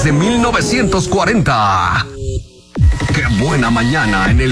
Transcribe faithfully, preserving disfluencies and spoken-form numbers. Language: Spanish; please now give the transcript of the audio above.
desde mil novecientos cuarenta. Qué buena mañana en el